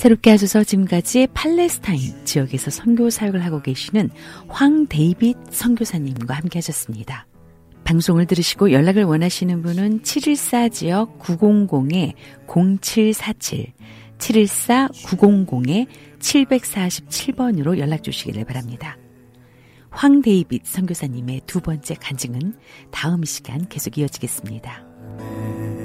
새롭게 하셔서 지금까지 팔레스타인 지역에서 선교 사역을 하고 계시는 황 데이빗 선교사님과 함께 하셨습니다. 방송을 들으시고 연락을 원하시는 분은 714지역 900-0747, 714-900-747번으로 연락 주시기를 바랍니다. 황 데이빗 선교사님의 두 번째 간증은 다음 시간 계속 이어지겠습니다.